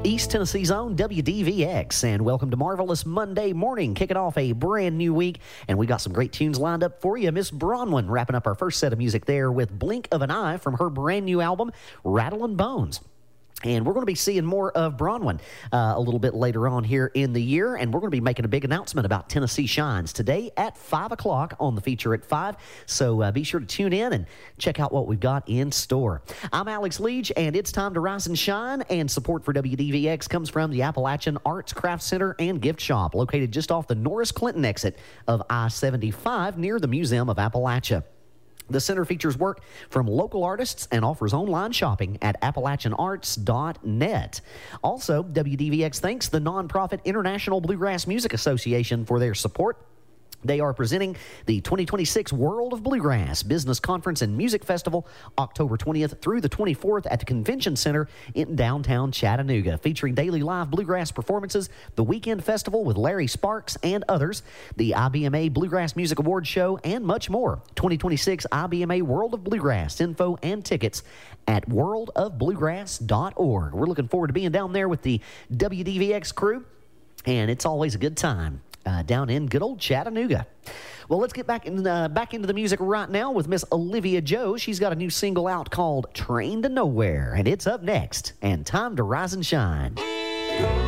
East Tennessee's own WDVX, and welcome to Marvelous Monday Morning, kicking off a brand new week, and we got some great tunes lined up for you. Miss Bronwyn wrapping up our first set of music there with Blink of an Eye from her brand new album, Rattlin' Bones. And we're going to be seeing more of Bronwyn a little bit later on here in the year. And we're going to be making a big announcement about Tennessee Shines today at 5 o'clock on the feature at 5. So be sure to tune in and check out what we've got in store. I'm Alex Leach, and it's time to rise and shine. And support for WDVX comes from the Appalachian Arts, Craft Center, and Gift Shop, located just off the Norris Clinton exit of I-75 near the Museum of Appalachia. The center features work from local artists and offers online shopping at AppalachianArts.net. Also, WDVX thanks the nonprofit International Bluegrass Music Association for their support. They are presenting the 2026 World of Bluegrass Business Conference and Music Festival, October 20th through the 24th at the Convention Center in downtown Chattanooga, featuring daily live bluegrass performances, the weekend festival with Larry Sparks and others, the IBMA Bluegrass Music Awards show, and much more. 2026 IBMA World of Bluegrass info and tickets at worldofbluegrass.org. We're looking forward to being down there with the WDVX crew, and it's always a good time. Down in good old Chattanooga. Well, let's get back into the music right now with Miss Olivia Joe. She's got a new single out called Train to Nowhere, and it's up next. And time to rise and shine.